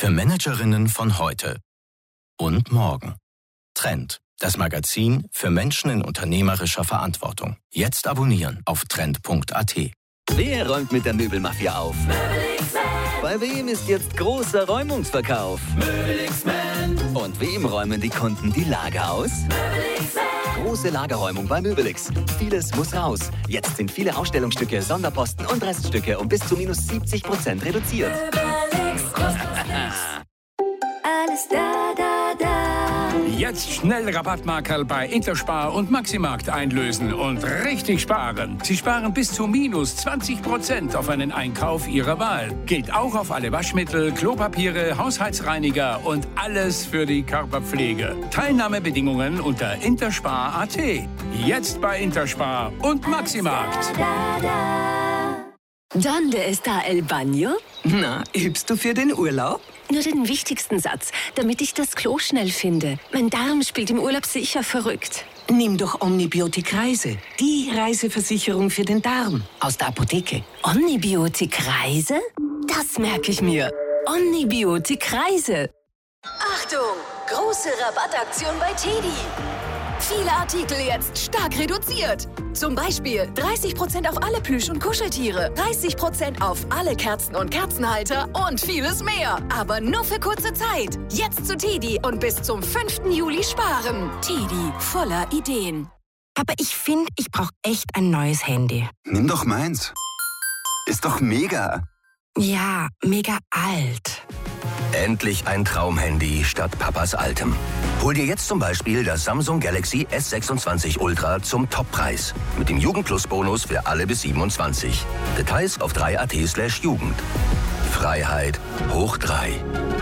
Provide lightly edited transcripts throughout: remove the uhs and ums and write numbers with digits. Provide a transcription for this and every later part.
Für Managerinnen von heute und morgen. Trend, das Magazin für Menschen in unternehmerischer Verantwortung. Jetzt abonnieren auf trend.at. Wer räumt mit der Möbelmafia auf? Bei wem ist jetzt großer Räumungsverkauf? Und wem räumen die Kunden die Lager aus? Große Lagerräumung bei Möbelix. Vieles muss raus. Jetzt sind viele Ausstellungsstücke, Sonderposten und Reststücke um bis zu minus 70% reduziert. Alles da, da, da. Jetzt schnell Rabattmarkerl bei Interspar und Maximarkt einlösen und richtig sparen. Sie sparen bis zu minus 20% auf einen Einkauf Ihrer Wahl. Gilt auch auf alle Waschmittel, Klopapiere, Haushaltsreiniger und alles für die Körperpflege. Teilnahmebedingungen unter interspar.at. Jetzt bei Interspar und Maximarkt. ¿Dónde está el baño? Na, übst du für den Urlaub? Nur den wichtigsten Satz, damit ich das Klo schnell finde. Mein Darm spielt im Urlaub sicher verrückt. Nimm doch Omnibiotik Reise. Die Reiseversicherung für den Darm. Aus der Apotheke. Omnibiotik Reise? Das merke ich mir. Omnibiotik Reise. Achtung! Große Rabattaktion bei TEDi. Viele Artikel jetzt stark reduziert. Zum Beispiel 30% auf alle Plüsch- und Kuscheltiere, 30% auf alle Kerzen und Kerzenhalter und vieles mehr. Aber nur für kurze Zeit. Jetzt zu TEDi und bis zum 5. Juli sparen. TEDi, voller Ideen. Aber ich finde, ich brauche echt ein neues Handy. Nimm doch meins. Ist doch mega. Ja, mega alt. Endlich ein Traumhandy statt Papas altem. Hol dir jetzt zum Beispiel das Samsung Galaxy S26 Ultra zum Toppreis. Mit dem Jugendplus-Bonus für alle bis 27. Details auf 3at/Jugend. Freiheit hoch 3.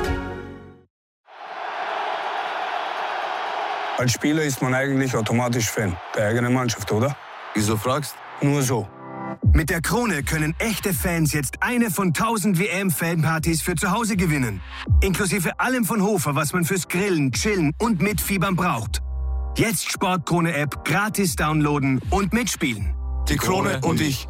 Als Spieler ist man eigentlich automatisch Fan der eigenen Mannschaft, oder? Wieso fragst? Nur so. Mit der Krone können echte Fans jetzt eine von 1000 WM-Fanpartys für zu Hause gewinnen. Inklusive allem von Hofer, was man fürs Grillen, Chillen und Mitfiebern braucht. Jetzt Sportkrone-App gratis downloaden und mitspielen. Die Krone und ich.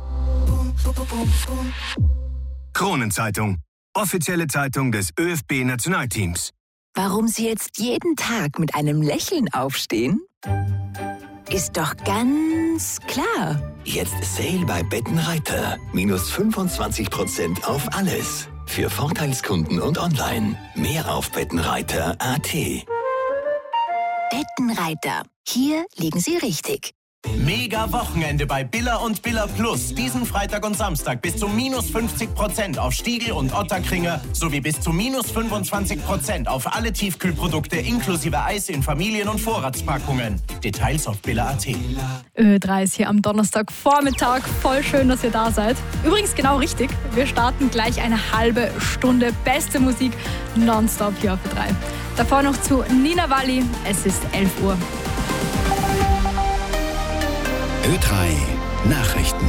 Kronenzeitung. Offizielle Zeitung des ÖFB-Nationalteams. Warum Sie jetzt jeden Tag mit einem Lächeln aufstehen? Ist doch ganz klar. Jetzt Sale bei Bettenreiter. Minus 25% auf alles. Für Vorteilskunden und online. Mehr auf bettenreiter.at. Bettenreiter. Hier liegen Sie richtig. Mega Wochenende bei Billa und Billa Plus. Diesen Freitag und Samstag bis zu minus 50% auf Stiegel und Otterkringer sowie bis zu minus 25% auf alle Tiefkühlprodukte inklusive Eis in Familien- und Vorratspackungen. Details auf billa.at. Ö3 ist hier am Donnerstagvormittag. Voll schön, dass ihr da seid. Übrigens genau richtig. Wir starten gleich eine halbe Stunde beste Musik nonstop hier auf Ö3. Davor noch zu Nina Walli. Es ist 11 Uhr. Ö3 Nachrichten.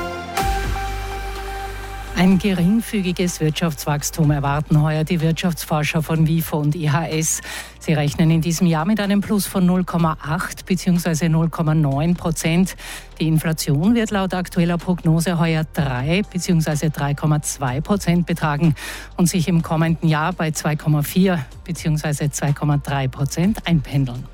Ein geringfügiges Wirtschaftswachstum erwarten heuer die Wirtschaftsforscher von WIFO und IHS. Sie rechnen in diesem Jahr mit einem Plus von 0,8 bzw. 0,9%. Die Inflation wird laut aktueller Prognose heuer 3 bzw. 3,2% betragen und sich im kommenden Jahr bei 2,4 bzw. 2,3% einpendeln.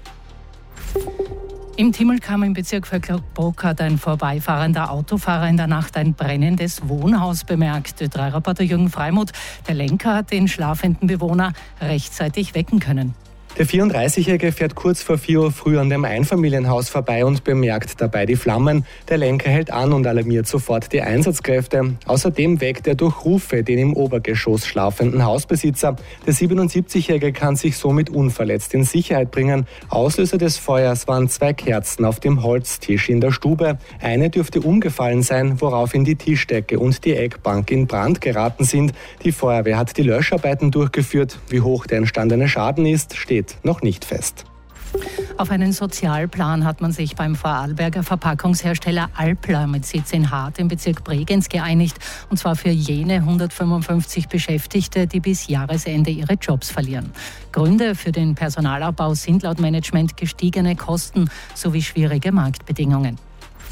Im Timmelkamm im Bezirk Vöcklerbruck hat ein vorbeifahrender Autofahrer in der Nacht ein brennendes Wohnhaus bemerkt. Ö3-Reporter Jürgen Freimuth, der Lenker hat den schlafenden Bewohner rechtzeitig wecken können. Der 34-Jährige fährt kurz vor 4 Uhr früh an dem Einfamilienhaus vorbei und bemerkt dabei die Flammen. Der Lenker hält an und alarmiert sofort die Einsatzkräfte. Außerdem weckt er durch Rufe den im Obergeschoss schlafenden Hausbesitzer. Der 77-Jährige kann sich somit unverletzt in Sicherheit bringen. Auslöser des Feuers waren 2 Kerzen auf dem Holztisch in der Stube. Eine dürfte umgefallen sein, woraufhin die Tischdecke und die Eckbank in Brand geraten sind. Die Feuerwehr hat die Löscharbeiten durchgeführt. Wie hoch der entstandene Schaden ist, steht noch nicht fest. Auf einen Sozialplan hat man sich beim Vorarlberger Verpackungshersteller Alpla mit Sitz in Hart im Bezirk Bregenz geeinigt. Und zwar für jene 155 Beschäftigte, die bis Jahresende ihre Jobs verlieren. Gründe für den Personalabbau sind laut Management gestiegene Kosten sowie schwierige Marktbedingungen.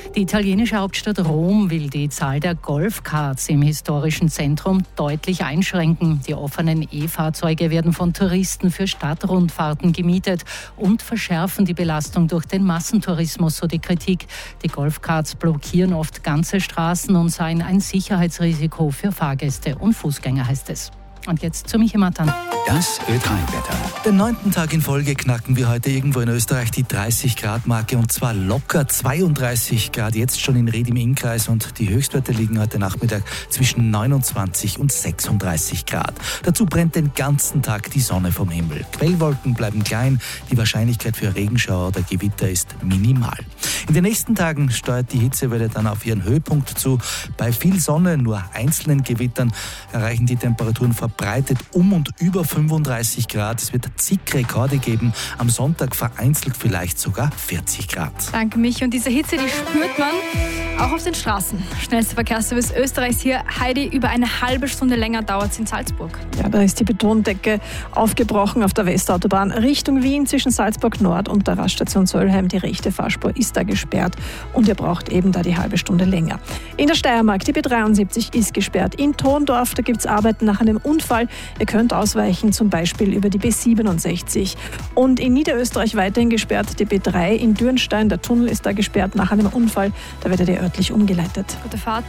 Die italienische Hauptstadt Rom will die Zahl der Golfkarts im historischen Zentrum deutlich einschränken. Die offenen E-Fahrzeuge werden von Touristen für Stadtrundfahrten gemietet und verschärfen die Belastung durch den Massentourismus, so die Kritik. Die Golfkarts blockieren oft ganze Straßen und seien ein Sicherheitsrisiko für Fahrgäste und Fußgänger, heißt es. Und jetzt zu Michi Matan. Das Ö3-Wetter. Den 9. Tag in Folge knacken wir heute irgendwo in Österreich die 30-Grad-Marke und zwar locker 32 Grad jetzt schon in Ried im Innkreis und die Höchstwerte liegen heute Nachmittag zwischen 29 und 36 Grad. Dazu brennt den ganzen Tag die Sonne vom Himmel. Quellwolken bleiben klein, die Wahrscheinlichkeit für Regenschauer oder Gewitter ist minimal. In den nächsten Tagen steuert die Hitzewelle dann auf ihren Höhepunkt zu. Bei viel Sonne, nur einzelnen Gewittern, erreichen die Temperaturen verbreitet um und über 35 Grad. Es wird zig Rekorde geben. Am Sonntag vereinzelt vielleicht sogar 40 Grad. Danke, Michi. Und diese Hitze, die spürt man auch auf den Straßen. Schnellster Verkehrsservice Österreichs hier. Heidi, über eine halbe Stunde länger dauert es in Salzburg. Ja, da ist die Betondecke aufgebrochen auf der Westautobahn Richtung Wien zwischen Salzburg Nord und der Raststation Söllheim. Die rechte Fahrspur ist da gesperrt und ihr braucht eben da die halbe Stunde länger. In der Steiermark, die B73 ist gesperrt. In Thorndorf, da gibt es Arbeiten nach einem Unfall. Ihr könnt ausweichen, zum Beispiel über die B67. Und in Niederösterreich weiterhin gesperrt, die B3 in Dürnstein. Der Tunnel ist da gesperrt nach einem Unfall. Da werdet ihr örtlich umgeleitet. Gute Fahrt.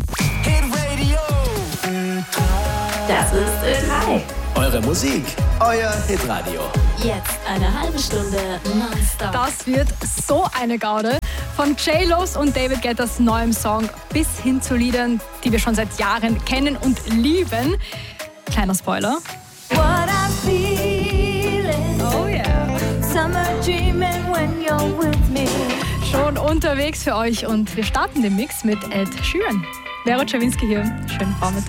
Das ist Ö3. Eure Musik, euer Hitradio. Jetzt eine halbe Stunde nonstop. Das wird so eine Gaude. Von J-Los und David Guettas neuem Song bis hin zu Liedern, die wir schon seit Jahren kennen und lieben. Kleiner Spoiler. What I'm feeling. Oh yeah. Summer dreaming when you're with me. Schon unterwegs für euch und wir starten den Mix mit Ed Sheeran. Vero Czawinski hier. Schönen Vormittag.